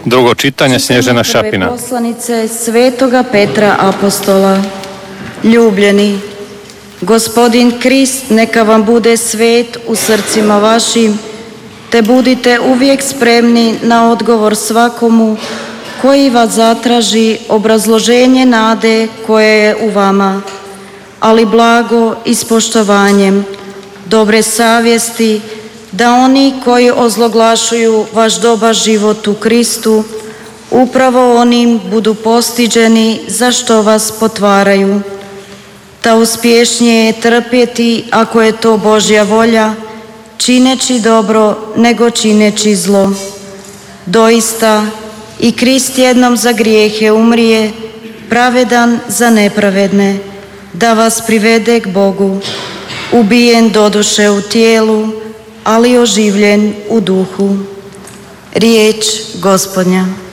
Drugo čitanje, Snježana Čitanje prve Šapina. poslanice Svetoga Petra apostola. Ljubljeni, Gospodin Krist neka vam bude svet u srcima vašim, te budite uvijek spremni na odgovor svakomu koji vas zatraži obrazloženje nade koje je u vama, ali blago i s poštovanjem, dobre savjesti, da oni koji ozloglašuju vaš dobar život u Kristu, upravo onim budu postiđeni za što vas potvaraju. Da uspješnije je trpjeti ako je to Božja volja, čineći dobro nego čineći zlo. Doista i Krist jednom za grijehe umrije, pravedan za nepravedne, da vas privede k Bogu, ubijen doduše u tijelu, ali oživljen u duhu. Riječ Gospodnja.